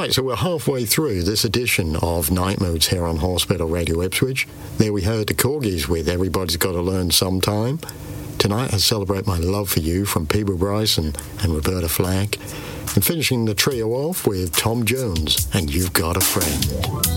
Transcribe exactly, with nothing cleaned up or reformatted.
Right, so we're halfway through this edition of Night Moods here on Hospital Radio Ipswich. There we heard the Corgis with Everybody's Gotta Learn Sometime. Tonight I celebrate my love for you from Peter Bryson and Roberta Flack. And finishing the trio off with Tom Jones and You've Got a Friend.